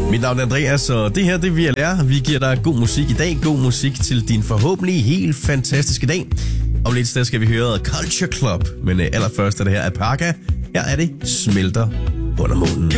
Mit navn er Andreas, og det her det vil jeg lære. Vi giver dig god musik i dag. God musik til din forhåbentlig helt fantastiske dag. Om lidt sted skal vi høre Culture Club. Men allerførst er det her Alpaca. Her er det Smelter under månen.